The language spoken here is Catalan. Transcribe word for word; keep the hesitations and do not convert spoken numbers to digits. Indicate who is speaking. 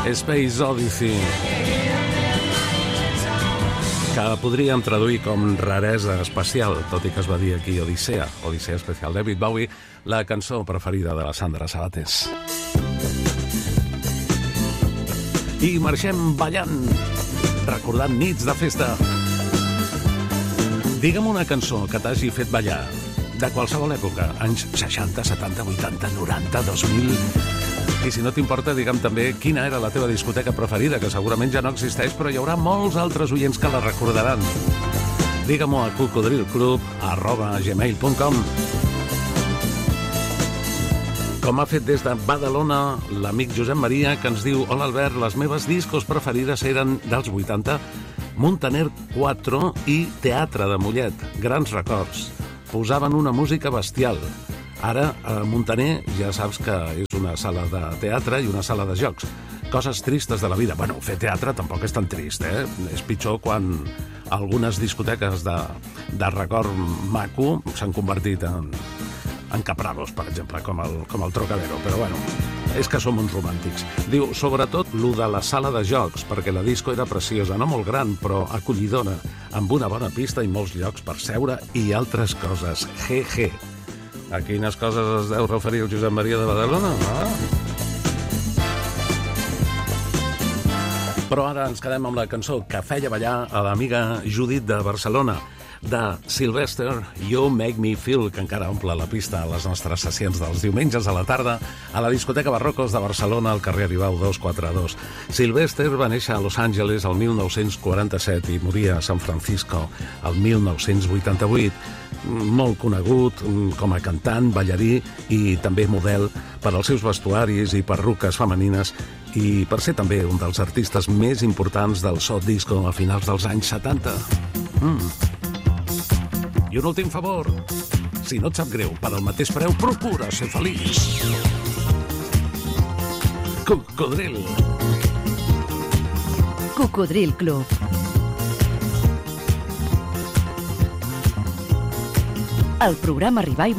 Speaker 1: Space Odyssey, que podríem traduir com raresa espacial, tot i que es va dir aquí Odissea, Odissea especial. David Bowie, la cançó preferida de la Sandra Sabatés. I marxem ballant, recordant nits de festa. Digue'm una cançó que t'hagi fet ballar, de qualsevol època, anys seixanta, setanta, vuitanta, noranta, dos mil... I si no t'importa, digue'm també quina era la teva discoteca preferida, que segurament ja no existeix, però hi haurà molts altres oients que la recordaran. Digue-m'ho a cocodrilclub arroba gmail punt com. Com ha fet des de Badalona l'amic Josep Maria, que ens diu: hola Albert, les meves discos preferides eren dels vuitanta, Montaner quatre i Teatre de Mollet. Grans records. Posaven una música bestial. Ara, a Montaner, ja saps que és una sala de teatre i una sala de jocs. Coses tristes de la vida. Bueno, fer teatre tampoc és tan trist, eh? És pitjor quan algunes discoteques de, de record maco s'han convertit en, en caprados, per exemple, com el, com el Trocadero. Però bueno, és que som uns romàntics. Diu, sobretot, lo de la sala de jocs, perquè la disco era preciosa, no molt gran, però acollidora, amb una bona pista i molts llocs per seure i altres coses. Jeje. A quines coses es deu referir el Josep Maria de Badalona? Ah. Però ara ens quedem amb la cançó que feia ballar a l'amiga Judit de Barcelona, de Sylvester, You Make Me Feel, que encara omple la pista a les nostres sessions dels diumenges a la tarda a la discoteca Barrocos de Barcelona, al carrer Aribau dos cents quaranta-dos. Sylvester va néixer a Los Angeles el mil nou-cents quaranta-set i moria a San Francisco el mil nou-cents vuitanta-vuit. Molt conegut com a cantant, ballarí i també model per als seus vestuaris i perruques femenines i per ser també un dels artistes més importants del so disco a finals dels anys setanta. Mm. I un últim favor, si no et sap greu, per al mateix preu, procura ser feliç. Cocodril.
Speaker 2: Cocodril Club. El programa Revival